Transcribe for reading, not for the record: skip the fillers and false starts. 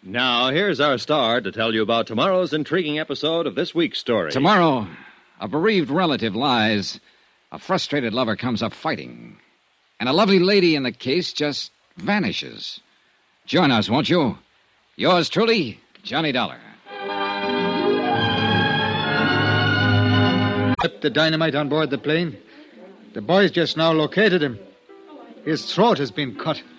Now, here's our star to tell you about tomorrow's intriguing episode of this week's story. Tomorrow, a bereaved relative lies. A frustrated lover comes up fighting. And a lovely lady in the case just vanishes. Join us, won't you? Yours truly, Johnny Dollar. Put the dynamite on board the plane. The boys just now located him. His throat has been cut.